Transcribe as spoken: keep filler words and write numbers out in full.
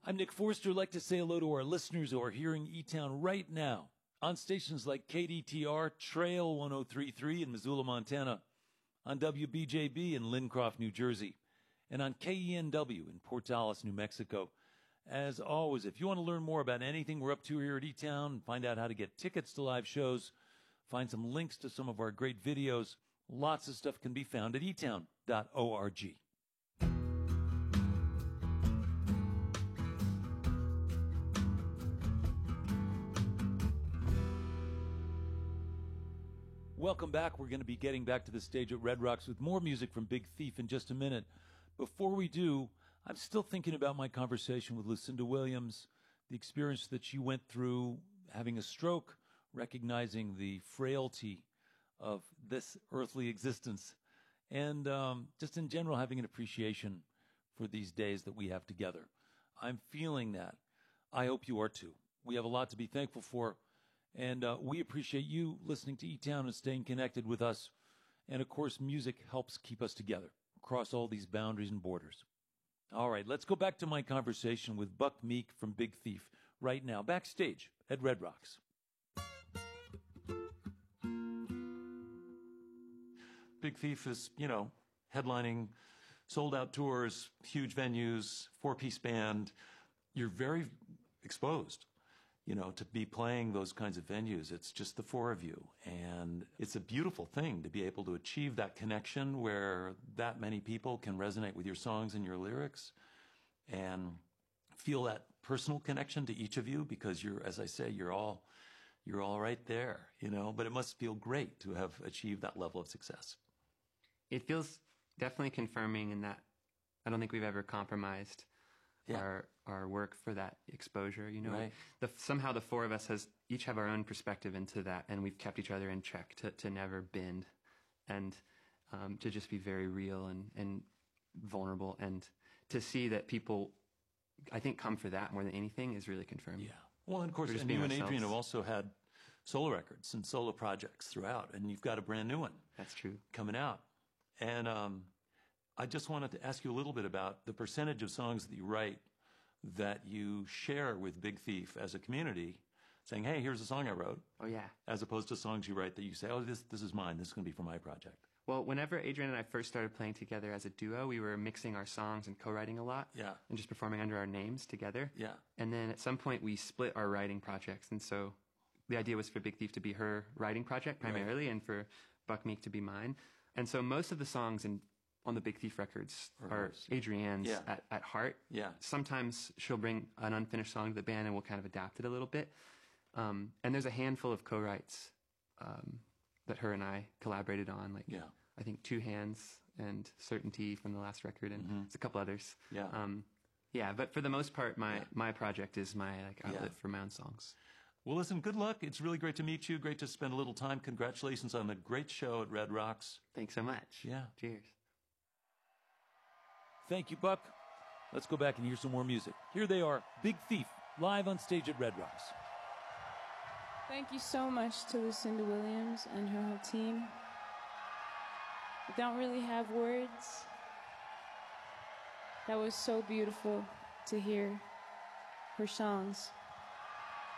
I'm Nick Forster. I'd like to say hello to our listeners who are hearing E-Town right now on stations like K D T R, Trail one oh three point three in Missoula, Montana, on W B J B in Lincroft, New Jersey, and on K E N W in Portales, New Mexico. As always, if you want to learn more about anything we're up to here at E-Town, find out how to get tickets to live shows, find some links to some of our great videos, lots of stuff can be found at e town dot org. Welcome back. We're going to be getting back to the stage at Red Rocks with more music from Big Thief in just a minute. Before we do, I'm still thinking about my conversation with Lucinda Williams, the experience that she went through having a stroke, recognizing the frailty of this earthly existence, and um, just in general having an appreciation for these days that we have together. I'm feeling that. I hope you are too. We have a lot to be thankful for. And uh, we appreciate you listening to E-Town and staying connected with us. And, of course, music helps keep us together across all these boundaries and borders. All right, let's go back to my conversation with Buck Meek from Big Thief right now, backstage at Red Rocks. Big Thief is, you know, headlining sold-out tours, huge venues, four-piece band. You're very exposed, you know, to be playing those kinds of venues. It's just the four of you. And it's a beautiful thing to be able to achieve that connection where that many people can resonate with your songs and your lyrics and feel that personal connection to each of you, because you're, as I say, you're all, you're all right there, you know, but it must feel great to have achieved that level of success. It feels definitely confirming in that I don't think we've ever compromised yeah. our our work for that exposure, you know. Right. The, somehow the four of us has each have our own perspective into that, and we've kept each other in check to, to never bend and um, to just be very real and, and vulnerable, and to see that people, I think, come for that more than anything is really confirming. Yeah. Well, and of course, and you and Adrian have also had solo records and solo projects throughout, and you've got a brand new one. That's true. Coming out. And um, I just wanted to ask you a little bit about the percentage of songs that you write that you share with Big Thief as a community, saying, hey, here's a song I wrote. Oh, yeah. As opposed to songs you write that you say, oh, this this is mine. This is going to be for my project. Well, whenever Adrian and I first started playing together as a duo, we were mixing our songs and co-writing a lot. Yeah. And just performing under our names together. Yeah. And then at some point we split our writing projects. And so the idea was for Big Thief to be her writing project primarily, right, and for Buck Meek to be mine. And so most of the songs in on the Big Thief records are Adrienne's yeah. at, at heart. Yeah. Sometimes she'll bring an unfinished song to the band and we'll kind of adapt it a little bit. Um, and there's a handful of co-writes um, that her and I collaborated on, like yeah. I think Two Hands and Certainty from the last record, and mm-hmm. there's a couple others. Yeah. Um, yeah, but for the most part, my, yeah. my project is my like outlet yeah. for my own songs. Well, listen, good luck. It's really great to meet you. Great to spend a little time. Congratulations on the great show at Red Rocks. Thanks so much. Yeah. Cheers. Thank you, Buck. Let's go back and hear some more music. Here they are, Big Thief, live on stage at Red Rocks. Thank you so much to Lucinda Williams and her whole team. I don't really have words. That was so beautiful to hear her songs.